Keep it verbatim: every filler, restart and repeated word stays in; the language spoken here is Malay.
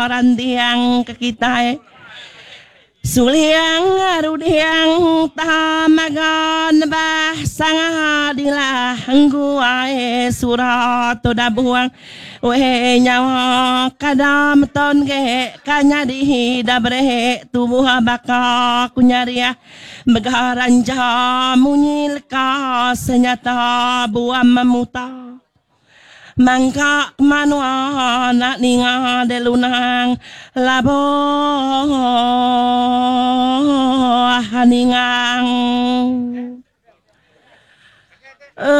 boran diang ke kita suliang arudiang tamagan bah sanga dilah guae surat toda buang we nyawa kadam ton ge kanya di dabre tubuh baka kunyaria megaran jamunyil ka senyata buam memuta mangka manua nak ninga delunang labo haningang